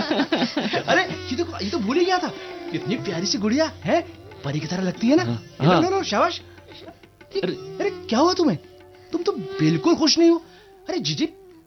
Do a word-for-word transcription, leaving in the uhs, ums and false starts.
अरे ये तो ये तो भूल ही गया था, इतनी प्यारी सी गुड़िया है, परी की तरह लगती है ना। हाँ। लो लो शाबाश। अरे क्या हुआ तुम्हें? तुम तो बिल्कुल खुश नहीं हो। अरे जीजी